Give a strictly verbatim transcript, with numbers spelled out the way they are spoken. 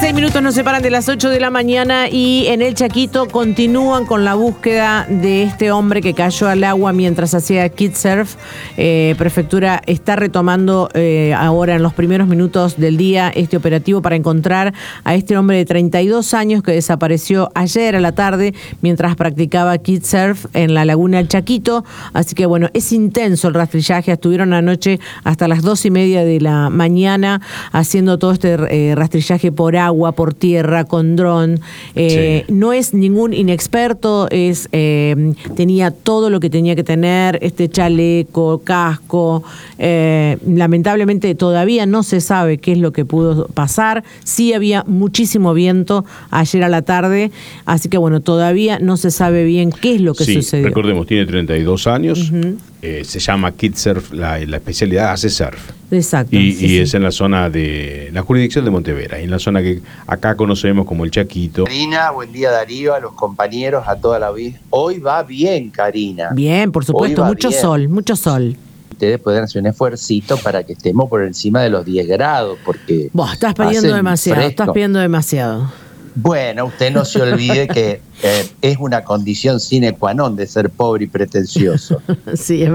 Seis minutos nos separan de las ocho de la mañana y en el Chaquito continúan con la búsqueda de este hombre que cayó al agua mientras hacía kitesurf. Eh, Prefectura está retomando eh, ahora en los primeros minutos del día este operativo para encontrar a este hombre de treinta y dos años que desapareció ayer a la tarde mientras practicaba kitesurf en la laguna del Chaquito. Así que bueno, es intenso el rastrillaje. Estuvieron anoche hasta las dos y media de la mañana haciendo todo este eh, rastrillaje por agua, por tierra, con dron. Eh, sí. No es ningún inexperto, es eh, tenía todo lo que tenía que tener, este chaleco, casco. Eh, lamentablemente todavía no se sabe qué es lo que pudo pasar. Sí había muchísimo viento ayer a la tarde, así que bueno, todavía no se sabe bien qué es lo que sí, sucedió. Recordemos, tiene treinta y dos años, uh-huh. eh, se llama kitesurf, la, la especialidad hace surf. Exacto. Y, sí, y sí. es en la zona de la jurisdicción de Montevera, en la zona que acá conocemos como el Chaquito. Karina, buen día Darío, a los compañeros, a toda la vida. Hoy va bien, Karina. Bien, por supuesto, mucho bien. sol, mucho sol. Ustedes pueden hacer un esfuercito para que estemos por encima de los diez grados, porque... Vos estás pidiendo demasiado, fresco. estás pidiendo demasiado. Bueno, usted no se olvide que eh, es una condición sine qua non de ser pobre y pretencioso. Sí, es